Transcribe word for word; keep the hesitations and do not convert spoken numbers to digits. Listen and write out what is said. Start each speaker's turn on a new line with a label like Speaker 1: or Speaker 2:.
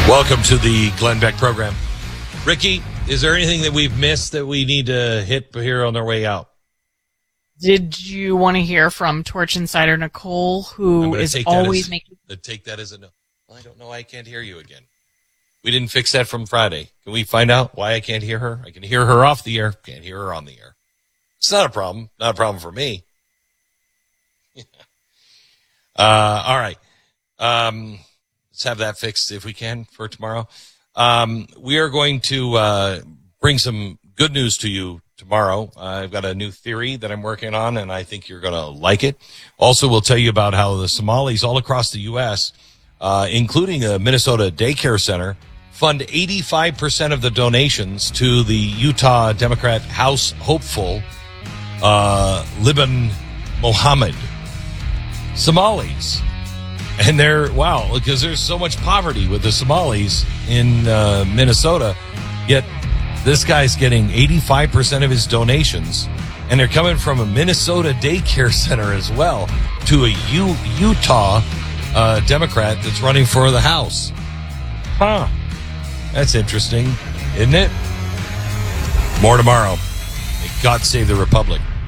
Speaker 1: Welcome to the Glenn Beck program. Ricky, is there anything that we've missed that we need to hit here on our way out?
Speaker 2: Did you want to hear from Torch Insider Nicole, who is always
Speaker 1: as,
Speaker 2: making...
Speaker 1: Take that as a no. Well, I don't know why I can't hear you again. We didn't fix that from Friday. Can we find out why I can't hear her? I can hear her off the air. Can't hear her on the air. It's not a problem. Not a problem for me. uh, all right. Um, let's have that fixed if we can for tomorrow. Um, we are going to uh, bring some good news to you tomorrow. Uh, I've got a new theory that I'm working on, and I think you're going to like it. Also, we'll tell you about how the Somalis all across the U S, uh, including a Minnesota daycare center, fund eighty-five percent of the donations to the Utah Democrat House hopeful, uh, Libin Mohammed. Somalis. And they're, wow, because there's so much poverty with the Somalis in uh, Minnesota, yet this guy's getting eighty-five percent of his donations, and they're coming from a Minnesota daycare center as well to a U- Utah uh, Democrat that's running for the House. Huh. That's interesting, isn't it? More tomorrow. May God save the Republic.